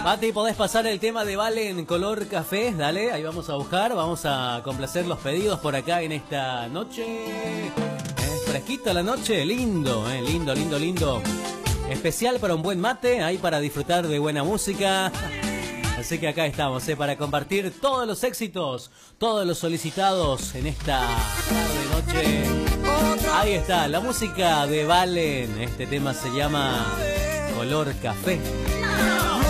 Mati, ¿podés pasar el tema de Valen color café? Dale, ahí vamos a buscar, vamos a complacer los pedidos por acá en esta noche. Fresquita la noche, lindo, lindo, lindo, lindo. Especial para un buen mate, ahí para disfrutar de buena música. Así que acá estamos, para compartir todos los éxitos, todos los solicitados en esta tarde-noche. Ahí está, la música de Valen. Este tema se llama Color Café.